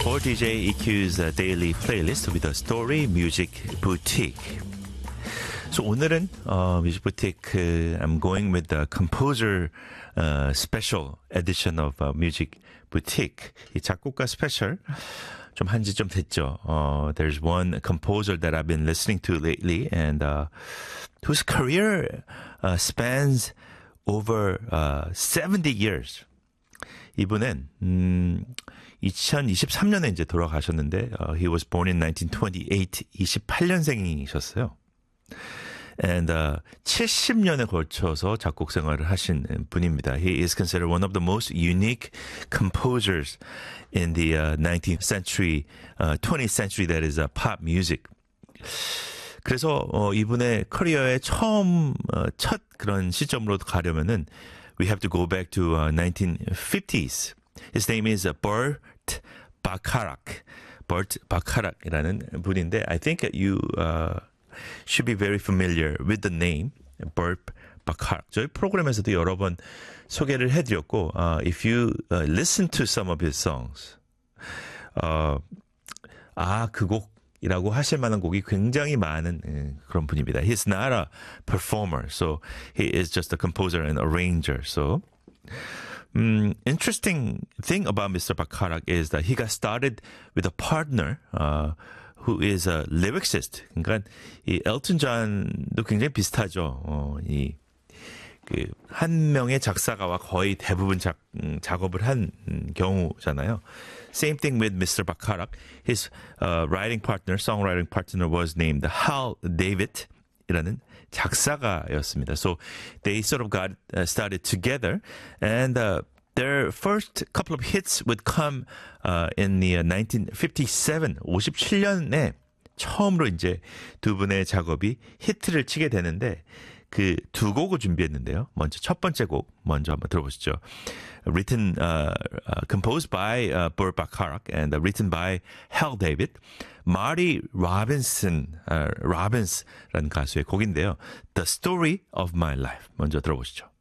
for DJ EQ's daily playlist with the Story Music Boutique. So 오늘은 Music Boutique, I'm going with the composer special edition of Music Boutique. 이 작곡가 스페셜 좀 한지 좀 됐죠. There's one composer that I've been listening to lately and whose career spans over 70 years. 이분은 2023년에 이제 돌아가셨는데 he was born in 1928, 28년생이셨어요. And 70년에 걸쳐서 작곡 생활을 하신 분입니다. He is considered one of the most unique composers in the 19th century, 20th century, that is pop music. 그래서 이분의 커리어의 첫 그런 시점으로 가려면은 we have to go back to 1950s. His name is Burt Bacharach. Burt Bacharach이라는 분인데 I think you should be very familiar with the name Burt Bacharach. 저희 프로그램에서도 여러 번 소개를 해드렸고 if you listen to some of his songs 그 곡이라고 하실 만한 곡이 굉장히 많은 그런 분입니다. He's not a performer, so he is just a composer and arranger. So interesting thing about Mr. Bacharach is that he got started with a partner who is a lyricist. 그러니까 이 엘튼 존도 굉장히 비슷하죠. 한 명의 작사가와 거의 대부분 작업을 한 경우잖아요. Same thing with Mr. Bacharach. His songwriting partner was named Hal David이라는 작사가였습니다. So they sort of got started together, and their first couple of hits would come in the 1957, 57년에 처음으로 이제 두 분의 작업이 히트를 치게 되는데 그 두 곡을 준비했는데요. 먼저 첫 번째 곡 먼저 한번 들어보시죠. Composed by Burt Bacharach and written by Hal David. Marty Robinson라는 가수의 곡인데요. The Story of My Life 먼저 들어보시죠.